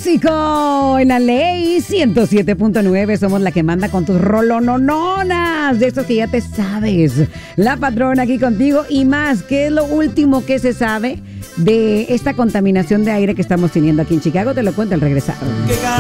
Tóxico en la ley 107.9. Somos la que manda con tus rolonononas. De esos que ya te sabes. La patrona aquí contigo y más. ¿Qué es lo último que se sabe de esta contaminación de aire que estamos teniendo aquí en Chicago? Te lo cuento al regresar.